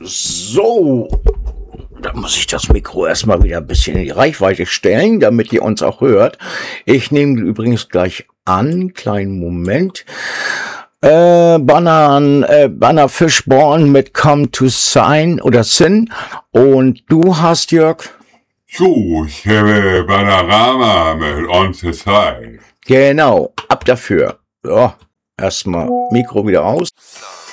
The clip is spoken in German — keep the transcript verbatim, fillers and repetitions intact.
So, da muss ich das Mikro erstmal wieder ein bisschen in die Reichweite stellen, damit ihr uns auch hört. Ich nehme übrigens gleich an, kleinen Moment. Äh, Banan, äh, Banner Fishborn mit Come to Sign oder Sin. Und du hast, Jörg? So, ich habe Panorama mit On the Side. Genau, ab dafür. So, erstmal Mikro wieder aus.